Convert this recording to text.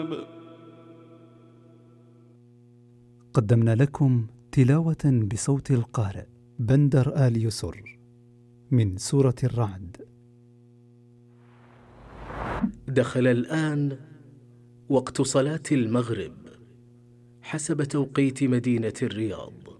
قدمنا لكم تلاوة بصوت القارئ بندر آل يسر من سورة الرعد. دخل الآن وقت صلاة المغرب حسب توقيت مدينة الرياض.